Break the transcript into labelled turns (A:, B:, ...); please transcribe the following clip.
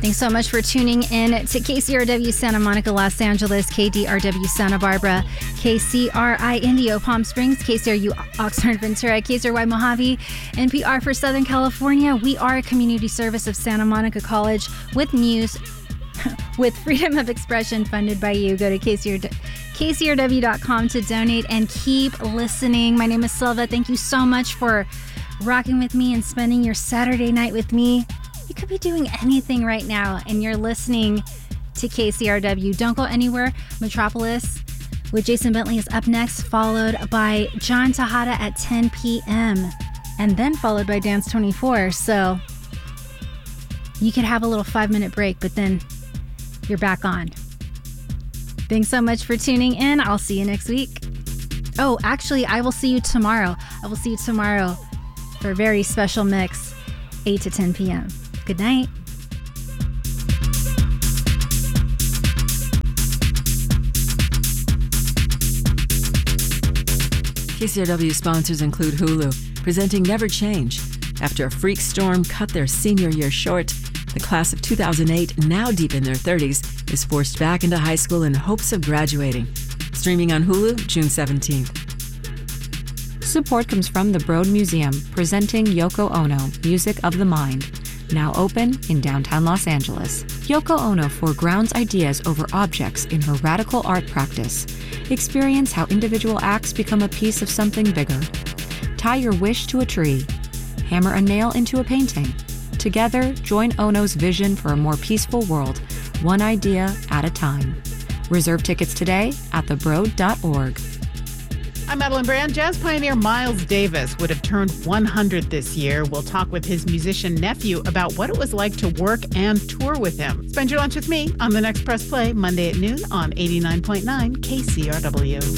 A: Thanks so much for tuning in to KCRW Santa Monica, Los Angeles, KDRW Santa Barbara, KCRI Indio, Palm Springs, KCRU Oxnard, Ventura, KCRY Mojave, NPR for Southern California. We are a community service of Santa Monica College with news, with freedom of expression funded by you. Go to KCRW.com to donate and keep listening. My name is Silva. Thank you so much for rocking with me and spending your Saturday night with me. You could be doing anything right now and you're listening to KCRW. Don't go anywhere. Metropolis with Jason Bentley is up next, followed by John Tejada at 10 p.m. and then followed by Dance 24. So you could have a little 5-minute break, but then you're back on. Thanks so much for tuning in. I'll see you next week. Oh, actually, I will see you tomorrow. I will see you tomorrow for a very special mix, 8 to 10 p.m. Good night.
B: KCRW sponsors include Hulu, presenting Never Change. After a freak storm cut their senior year short, the class of 2008, now deep in their 30s, is forced back into high school in hopes of graduating. Streaming on Hulu, June 17th.
C: Support comes from the Broad Museum, presenting Yoko Ono, Music of the Mind. Now open in downtown Los Angeles. Yoko Ono foregrounds ideas over objects in her radical art practice. Experience how individual acts become a piece of something bigger. Tie your wish to a tree. Hammer a nail into a painting. Together, join Ono's vision for a more peaceful world, one idea at a time. Reserve tickets today at thebroad.org.
D: I'm Madeline Brand. Jazz pioneer Miles Davis would have turned 100 this year. We'll talk with his musician nephew about what it was like to work and tour with him. Spend your lunch with me on The Next Press Play, Monday at noon on 89.9 KCRW.